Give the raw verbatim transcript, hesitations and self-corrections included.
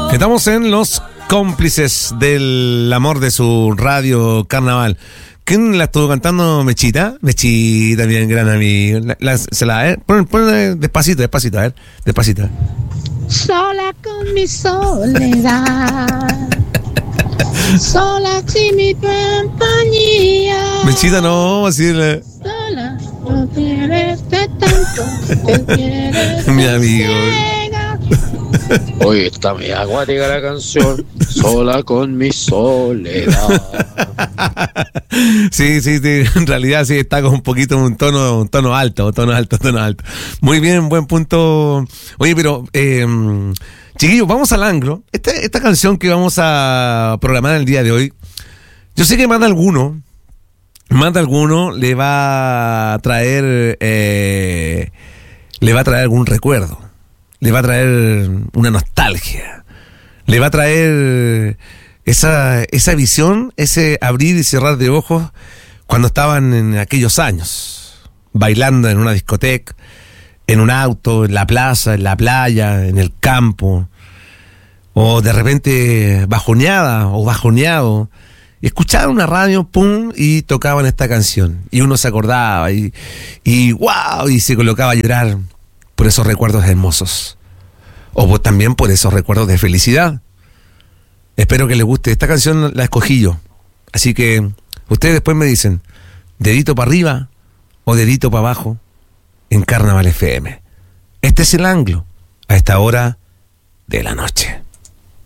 Estamos en los cómplices del amor de su radio Carnaval. ¿Quién la estuvo cantando? Mechita. Mechita, bien gran amigo. La, la, se la, eh, pon, pon despacito, despacito, a ver, despacito. Sola con mi soledad, sola sin mi compañía. Mechita, no, así la... Sola, no quieres de tanto, te quieres de mi amigo. Oye, está media acuática la canción. Sola con mi soledad. Sí, sí, sí, en realidad sí está con un poquito un tono, un tono alto, tono alto, tono alto. Muy bien, buen punto. Oye, pero eh, chiquillos, vamos al anglo. Esta, esta canción que vamos a programar el día de hoy, yo sé que más de alguno, más de alguno le va a traer, eh, le va a traer algún recuerdo. Le va a traer una nostalgia, le va a traer esa, esa visión, ese abrir y cerrar de ojos cuando estaban en aquellos años, bailando en una discoteca, en un auto, en la plaza, en la playa, en el campo, o de repente bajoneada o bajoneado, escuchaban una radio, pum, y tocaban esta canción, y uno se acordaba, y, y wow, y se colocaba a llorar por esos recuerdos hermosos, o también por esos recuerdos de felicidad. Espero que les guste. Esta canción la escogí yo, así que ustedes después me dicen dedito para arriba o dedito para abajo en Carnaval F M. Este es el anglo a esta hora de la noche.